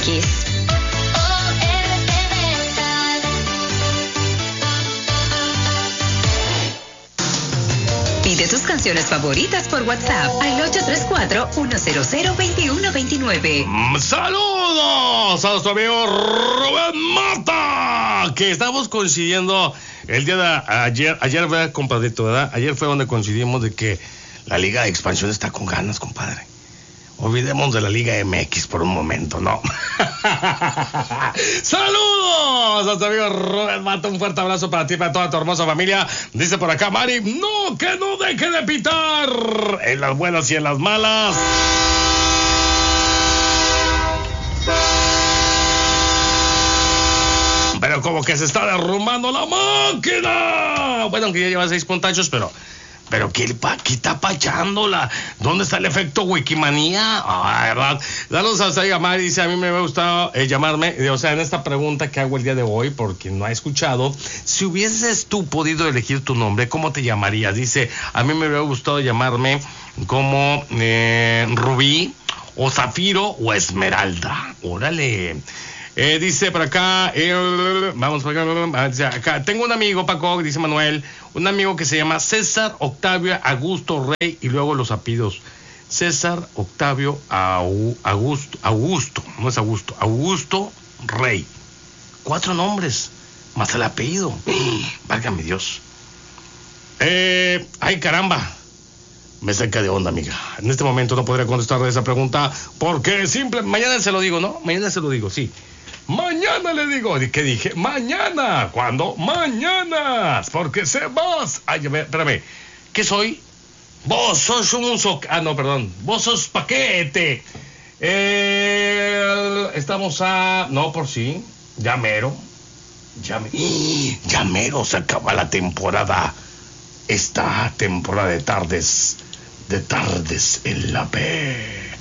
MX. Pide tus canciones favoritas por WhatsApp al 834-100-2129. ¡Saludos a nuestro amigo Rubén Mata! Que estamos coincidiendo el día de ayer fue, compadrito, ¿verdad? Ayer fue donde coincidimos de que la Liga de Expansión está con ganas, compadre. Olvidemos de la Liga MX por un momento, ¿no? ¡Saludos a tu amigo Rubén Mata! Un fuerte abrazo para ti y para toda tu hermosa familia. Dice por acá Mari, ¡no, que no deje de pitar! En las buenas y en las malas. Pero como que se está derrumbando la máquina. Bueno, aunque ya lleva 6 puntachos, pero ¿qué está pachándola? ¿Dónde está el efecto Wikimanía? ¿Verdad? Saludos hasta ahí, Mari. Dice, a mí me hubiera gustado llamarme, o sea, en esta pregunta que hago el día de hoy, por quien no ha escuchado, si hubieses tú podido elegir tu nombre, ¿cómo te llamarías? Dice, a mí me hubiera gustado llamarme como Rubí, o Zafiro, o Esmeralda. Órale. Dice por acá, vamos por acá, tengo un amigo, Paco, dice Manuel, un amigo que se llama César Octavio Augusto Rey, y luego los apellidos, César Octavio Augusto, no es Augusto, Augusto Rey, 4 nombres, más el apellido, válgame Dios. Ay caramba, me saca de onda, amiga. En este momento no podré contestar esa pregunta, porque mañana se lo digo, ¿no? Mañana se lo digo, sí. Mañana le digo, ¿qué dije? Mañana, ¿cuándo? Mañana, porque se vas. Ay, espérame, ¿qué soy? Vos sos vos sos paquete. Estamos por sí, ya mero, se acaba la temporada. Esta temporada de tardes en la P.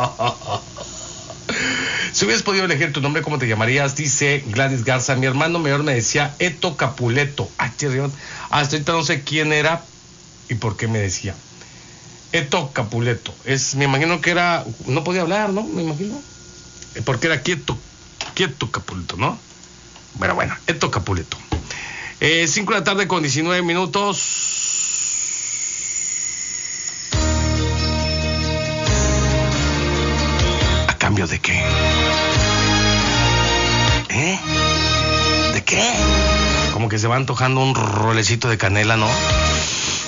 Si hubieras podido elegir tu nombre, ¿cómo te llamarías? Dice Gladys Garza, mi hermano mayor me decía Eto Capuleto. Hasta ahorita no sé quién era y por qué me decía Eto Capuleto. Me imagino que era, no podía hablar, ¿no? Me imagino, porque era quieto Capuleto, ¿no? Bueno, Eto Capuleto. 5 de la tarde con 19 minutos. ¿Cambio de qué? ¿De qué? Como que se va antojando un rolecito de canela, ¿no?